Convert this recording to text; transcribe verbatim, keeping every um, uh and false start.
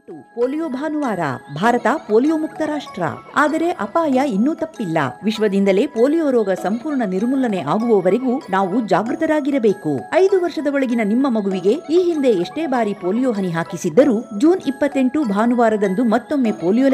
ಇಪ್ಪತ್ತೆಂಟು ಪೋಲಿಯೋ ಭಾನುವಾರ. ಭಾರತ ಪೋಲಿಯೋ ಮುಕ್ತ ರಾಷ್ಟ್ರ. ಆದರೆ ಅಪಾಯ ಇನ್ನೂ ತಪ್ಪಿಲ್ಲ. ವಿಶ್ವದಿಂದಲೇ ಪೋಲಿಯೋ ರೋಗ ಸಂಪೂರ್ಣ ನಿರ್ಮೂಲನೆ ಆಗುವವರೆಗೂ ನಾವು ಜಾಗೃತರಾಗಿರಬೇಕು. ಐದು ವರ್ಷದ ಒಳಗಿನ ನಿಮ್ಮ ಮಗುವಿಗೆ ಈ ಹಿಂದೆ ಎಷ್ಟೇ ಬಾರಿ ಪೋಲಿಯೋ ಹನಿ ಹಾಕಿಸಿದ್ದರೂ ಜೂನ್ ಇಪ್ಪತ್ತೆಂಟು ಭಾನುವಾರದಂದು ಮತ್ತೊಮ್ಮೆ ಪೋಲಿಯೋ